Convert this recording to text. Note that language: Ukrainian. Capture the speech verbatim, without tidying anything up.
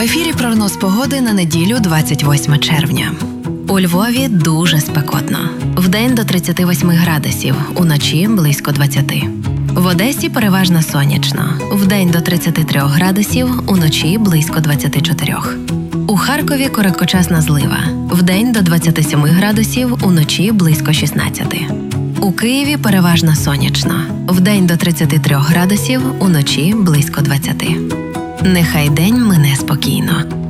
ефірі прогноз погоди на неділю двадцять восьме червня. У Львові дуже спекотно. Вдень до тридцяти восьми градусів, уночі близько двадцяти. В Одесі переважно сонячно. Вдень до тридцяти трьох градусів, уночі близько двадцяти чотирьох. У Харкові короткочасна злива. Вдень до двадцяти семи градусів, уночі близько шістнадцяти. У Києві переважно сонячно. Вдень до тридцяти трьох градусів, уночі близько двадцяти. Нехай день мине спокійно.